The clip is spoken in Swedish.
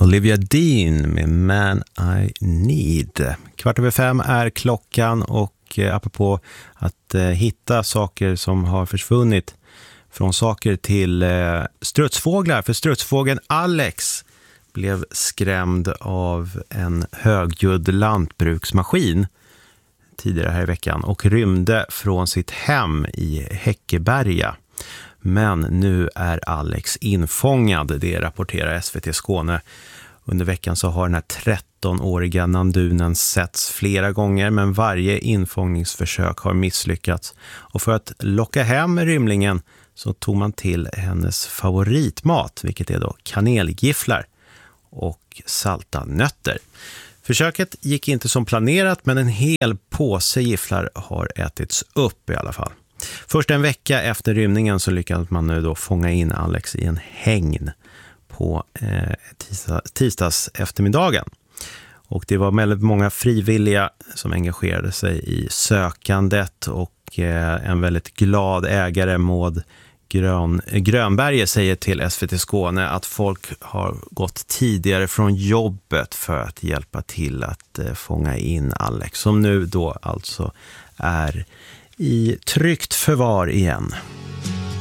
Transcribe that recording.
Olivia Dean med Man I Need. 4:15 är klockan och apropå att hitta saker som har försvunnit från saker till strutsfåglar. För strutsfågeln Alex blev skrämd av en högljudd lantbruksmaskin tidigare här i veckan och rymde från sitt hem i Häckeberga. Men nu är Alex infångad, det rapporterar SVT Skåne. Under veckan så har den här 13-åriga nandunen setts flera gånger, men varje infångningsförsök har misslyckats. Och för att locka hem rymlingen så tog man till hennes favoritmat, vilket är då kanelgifflar och salta nötter. Försöket gick inte som planerat, men en hel påse gifflar har ätits upp i alla fall. Först en vecka efter rymningen så lyckades man nu då fånga in Alex i en hägn på tisdags eftermiddagen. Och det var väldigt många frivilliga som engagerade sig i sökandet och en väldigt glad ägare, Maud Grönberg, säger till SVT Skåne att folk har gått tidigare från jobbet för att hjälpa till att fånga in Alex, som nu då alltså är i tryggt förvar igen.